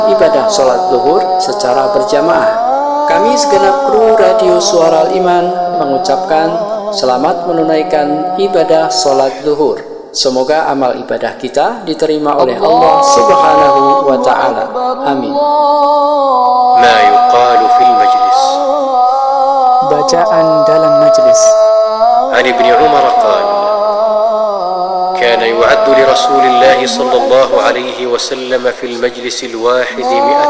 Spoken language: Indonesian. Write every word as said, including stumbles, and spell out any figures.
ibadah sholat zuhur secara berjamaah. Kami segenap kru Radio Suara Al-Iman mengucapkan selamat menunaikan ibadah sholat zuhur. Semoga amal ibadah kita diterima oleh Allah Subhanahu wa Ta'ala. Amin. Ma yuqalu fil majlis. Bacaan dalam majlis. An Ibn Umar qala كان يعد لرسول الله صلى الله عليه وسلم في المجلس الواحد مئة